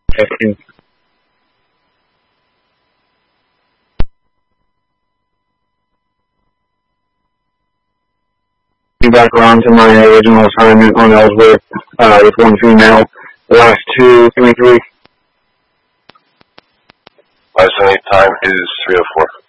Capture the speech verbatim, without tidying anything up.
Testing. Back around to my original assignment on Ellsworth uh, with one female. The last two, three, three. Estimate time is three oh four.